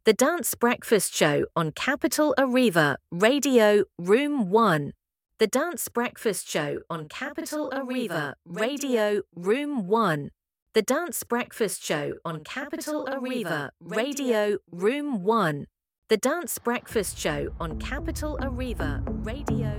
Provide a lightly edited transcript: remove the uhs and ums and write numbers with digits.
The Dance Breakfast Show on Capital Arriva, Radio, Room 1. The Dance Breakfast Show on Capital Arriva, Radio, Room 1. The Dance Breakfast Show on Capital Arriva, Radio, Room 1. The Dance Breakfast Show on Capital Arriva, Radio.